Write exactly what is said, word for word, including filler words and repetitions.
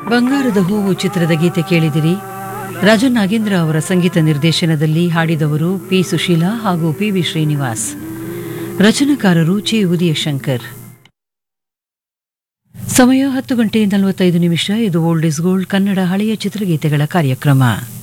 ಬಂಗಾರದ ಹೂವು ಚಿತ್ರದ ಗೀತೆ ಕೇಳಿದಿರಿ. ರಾಜನ್ ನಾಗೇಂದ್ರ ಅವರ ಸಂಗೀತ ನಿರ್ದೇಶನದಲ್ಲಿ ಹಾಡಿದವರು ಪಿ ಸುಶೀಲಾ ಹಾಗೂ ಪಿ ವಿ ಶ್ರೀನಿವಾಸ್. ರಚನಾಕಾರರು ಚಿ ಉದಯಶಂಕರ್. ಸಮಯ ಹತ್ತು ಗಂಟೆ ನಲವತ್ತೈದು ನಿಮಿಷ. ಇದು ಓಲ್ಡ್ ಇಸ್ ಗೋಲ್ಡ್ ಕನ್ನಡ ಹಳೆಯ ಚಿತ್ರಗೀತೆಗಳ ಕಾರ್ಯಕ್ರಮ.